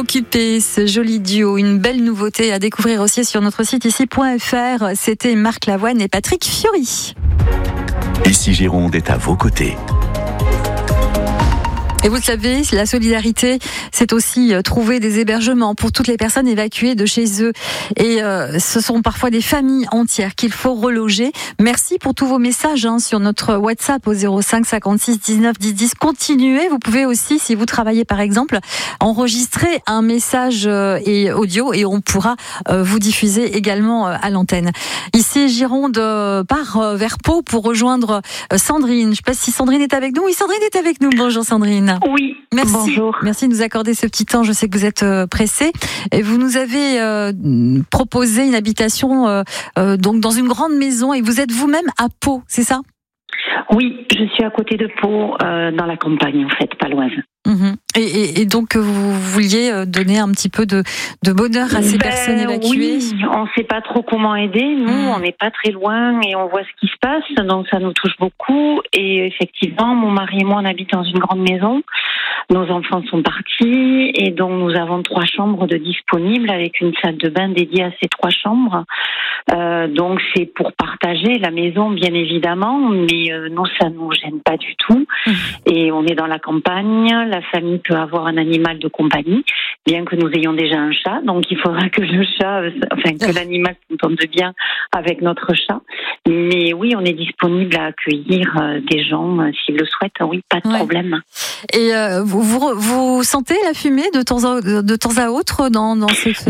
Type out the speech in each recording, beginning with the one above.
Occupé, ce joli duo, une belle nouveauté à découvrir aussi sur notre site ici.fr. C'était Marc Lavoine et Patrick Fiori. Ici Gironde est à vos côtés. Et vous le savez, la solidarité, c'est aussi trouver des hébergements pour toutes les personnes évacuées de chez eux. Et ce sont parfois des familles entières qu'il faut reloger. Merci pour tous vos messages sur notre WhatsApp au 05 56 19 10 10. Continuez. Vous pouvez aussi, si vous travaillez par exemple, enregistrer un message et audio et on pourra vous diffuser également à l'antenne. Ici, Gironde part vers Pau pour rejoindre Sandrine. Je ne sais pas si Sandrine est avec nous. Oui, Sandrine est avec nous. Bonjour Sandrine. Oui, merci. Bonjour. Merci de nous accorder ce petit temps. Je sais que vous êtes pressé. Et vous nous avez proposé une habitation donc dans une grande maison et vous êtes vous-même à Pau, c'est ça ? Oui, je suis à côté de Pau, dans la campagne en fait, paloise. Mmh. Et donc vous vouliez donner un petit peu de bonheur à ces personnes évacuées. Oui, on ne sait pas trop comment aider. Nous, on n'est pas très loin et on voit ce qui se passe, donc ça nous touche beaucoup. Et effectivement, mon mari et moi, on habite dans une grande maison. Nos enfants sont partis et donc nous avons 3 chambres de disponibles avec une salle de bain dédiée à ces 3 chambres. Donc c'est pour partager la maison, bien évidemment, mais nous, ça ne nous gêne pas du tout. Et on est dans la campagne. La famille peut avoir un animal de compagnie, bien que nous ayons déjà un chat. Donc, il faudra que que l'animal s'entende bien avec notre chat. Mais oui, on est disponible à accueillir des gens s'ils le souhaitent. Oui, pas de problème. Et vous sentez la fumée de temps à autre dans ce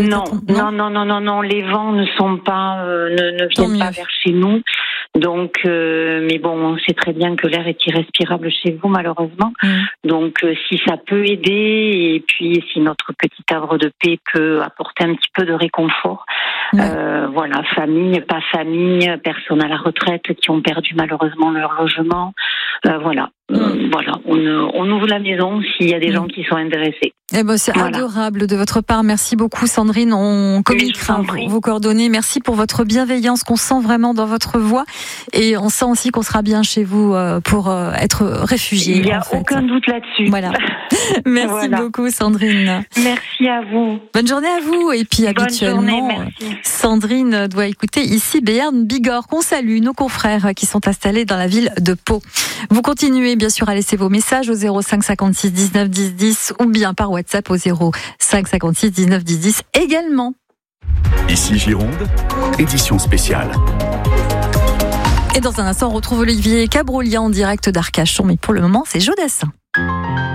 Non. Les vents ne sont pas ne viennent pas vers chez nous. Donc, mais bon, on sait très bien que l'air est irrespirable chez vous, malheureusement. Donc, si ça peut aider, et puis si notre petit havre de paix peut apporter un petit peu de réconfort, voilà, famille, pas famille, personnes à la retraite qui ont perdu malheureusement leur logement, voilà. Voilà, on ouvre la maison s'il y a des gens qui sont intéressés. Eh ben, c'est adorable de votre part. Merci beaucoup, Sandrine. On communiquera vos coordonnées. Merci pour votre bienveillance qu'on sent vraiment dans votre voix. Et on sent aussi qu'on sera bien chez vous pour être réfugié. Il n'y a aucun doute là-dessus. Voilà. Merci beaucoup, Sandrine. Merci à vous. Bonne journée à vous. Et puis, habituellement, Sandrine doit écouter ici Béarn Bigorre, qu'on salue, nos confrères qui sont installés dans la ville de Pau. Vous continuez bien sûr à laisser vos messages au 05 56 19 10 10 ou bien par WhatsApp au 05 56 19 10 10 également. Ici Gironde, édition spéciale. Et dans un instant, on retrouve Olivier Cabrolian en direct d'Arcachon, mais pour le moment, c'est Jodassin.